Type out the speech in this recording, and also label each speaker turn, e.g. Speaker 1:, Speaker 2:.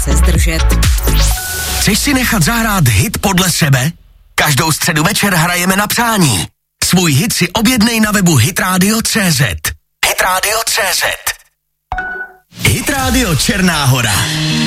Speaker 1: se zdržet.
Speaker 2: Chceš si nechat zahrát hit podle sebe? Každou středu večer hrajeme na přání. Svůj hit si objednej na webu hitradio.cz. Hitradio.cz. Hit Radio Černá Hora.